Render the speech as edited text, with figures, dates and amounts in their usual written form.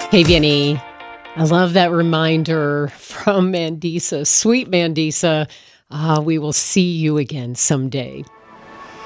Hey, Vinny. I love that reminder from Mandisa. Sweet Mandisa. We will see you again someday.